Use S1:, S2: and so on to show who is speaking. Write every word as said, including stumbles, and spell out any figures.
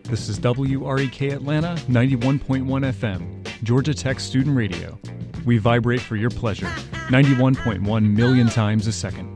S1: This is W R E K Atlanta, ninety-one point one F M, Georgia Tech Student Radio. We vibrate for your pleasure, ninety-one point one million times a second.